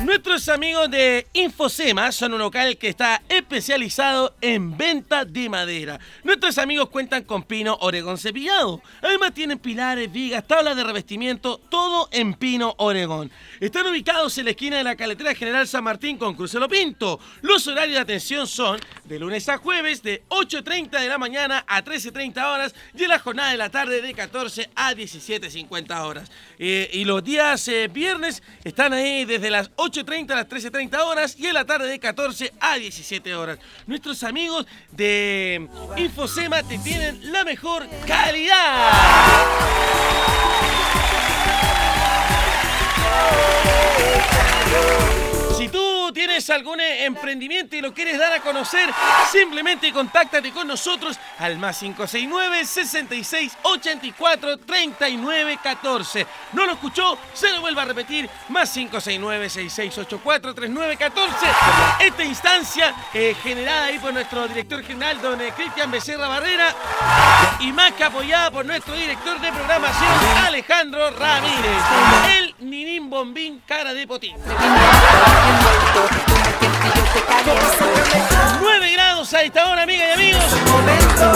Nuestros amigos de Infosema son un local que está especializado en venta de madera. Nuestros amigos cuentan con pino Oregón cepillado. Además tienen pilares, vigas, tablas de revestimiento, todo en pino Oregón. Están ubicados en la esquina de la Carretera General San Martín con Crucero Pinto. Los horarios de atención son de lunes a jueves de 8:30 de la mañana a 13:30 horas y en la jornada de la tarde de 14 a 17:50 horas. Y los días viernes están ahí desde las 8:30 a las 13:30 horas y en la tarde de 14 a 17 horas. Nuestros amigos de Infosema te tienen la mejor calidad. Si tú tienes algún emprendimiento y lo quieres dar a conocer, simplemente contáctate con nosotros al más 569-6684-3914. ¿No lo escuchó? Se lo vuelvo a repetir, más 569-6684-3914. Esta instancia generada ahí por nuestro director general, don Cristian Becerra Barrera, y más que apoyada por nuestro director de programación, Alejandro Ramírez. El Ninín Bombín cara de potín. 9 grados a esta hora, amigas y amigos.